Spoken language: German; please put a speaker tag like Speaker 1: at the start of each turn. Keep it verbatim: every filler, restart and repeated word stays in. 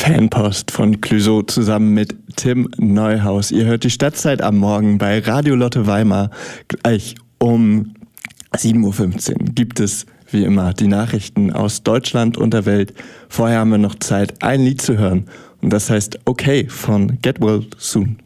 Speaker 1: Fanpost von Clouseau zusammen mit Tim Neuhaus. Ihr hört die Stadtzeit am Morgen bei Radio Lotte Weimar. Gleich um sieben Uhr fünfzehn gibt es wie immer die Nachrichten aus Deutschland und der Welt. Vorher haben wir noch Zeit, ein Lied zu hören. Und das heißt Okay von Get Well Soon.